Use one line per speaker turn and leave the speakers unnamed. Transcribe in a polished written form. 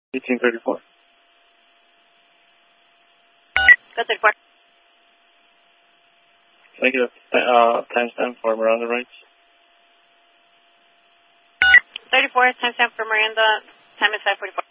1834.
Go 34.
Thank you. Timestamp for Miranda rights.
34, timestamp for Miranda. Time is 5:44.